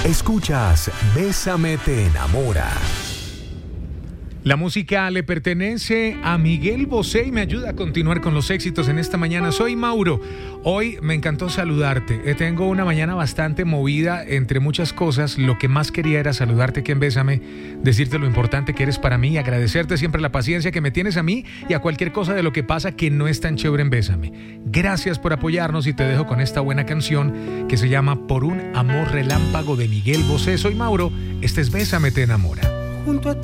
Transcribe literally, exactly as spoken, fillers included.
Escuchas Bésame te enamora. La música le pertenece a Miguel Bosé y me ayuda a continuar con los éxitos en esta mañana. Soy Mauro. Hoy me encantó saludarte. Eh, Tengo una mañana bastante movida entre muchas cosas. Lo que más quería era saludarte aquí en Bésame, decirte lo importante que eres para mí y agradecerte siempre la paciencia que me tienes a mí y a cualquier cosa de lo que pasa que no es tan chévere en Bésame. Gracias por apoyarnos y te dejo con esta buena canción que se llama Por un amor relámpago de Miguel Bosé. Soy Mauro. Este es Bésame te enamora. Junto a ti